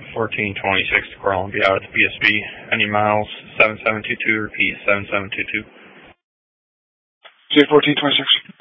1426 to Corral and be out at the BSB. Any miles? 7722, repeat, 7722. J1426.